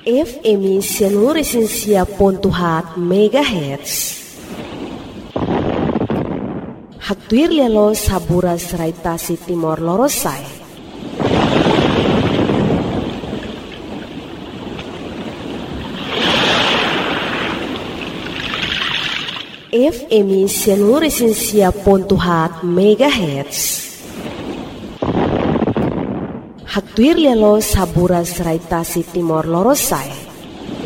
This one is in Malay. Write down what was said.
FM Seluruh Pontuhat MHz. Hatuir lelo sabura seraitasi Timor Lorosai. FM Seluruh Pontuhat MHz. Hatuir lelo sabura seraitasi Timor Lorosai.